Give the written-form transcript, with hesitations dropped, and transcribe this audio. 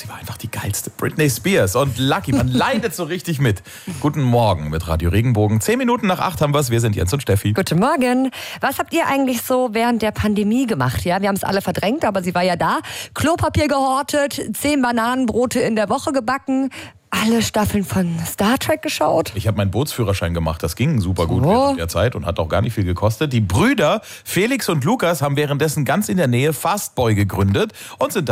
war einfach die geilste. Britney Spears und Lucky, man leidet so richtig mit. Guten Morgen mit Radio Regenbogen. 10 Minuten nach 8 haben wir es. Wir sind Jens und Steffi. Guten Morgen. Was habt ihr eigentlich so während der Pandemie gemacht? Ja, wir haben es alle verdrängt, aber sie war ja da. Klopapier gehortet, 10 Bananenbrote in der Woche gebacken. Alle Staffeln von Star Trek geschaut. Ich habe meinen Bootsführerschein gemacht. Das ging super gut während der Zeit und hat auch gar nicht viel gekostet. Die Brüder Felix und Lukas haben währenddessen ganz in der Nähe Fastboy gegründet und sind